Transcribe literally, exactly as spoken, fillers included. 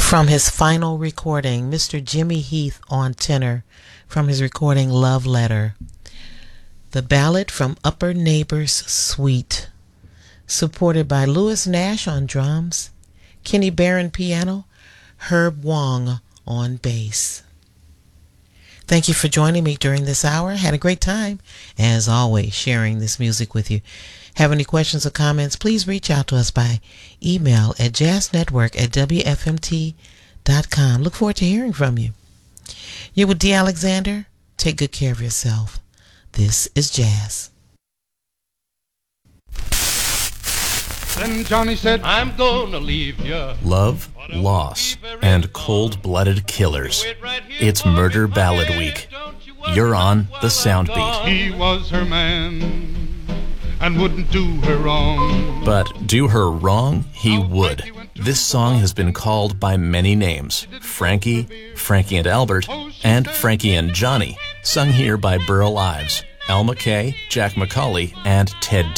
From his final recording, Mister Jimmy Heath on tenor, from his recording Love Letter. The Ballad from Upper Neighbors Suite, supported by Louis Nash on drums, Kenny Barron piano, Herb Wong on bass. Thank you for joining me during this hour. Had a great time, as always, sharing this music with you. Have any questions or comments, please reach out to us by email at jazznetwork at w f m t dot com. Look forward to hearing from you. You're with D. Alexander. Take good care of yourself. This is Jazz. Then Johnny said, I'm gonna leave you. Love, loss, and cold-blooded killers. It's Murder Ballad Week. You're on the Soundbeat. He was her man and wouldn't do her wrong. But do her wrong, he would. This song has been called by many names. Frankie, Frankie and Albert, and Frankie and Johnny, sung here by Burl Ives, Al McKay, Jack McCauley, and Ted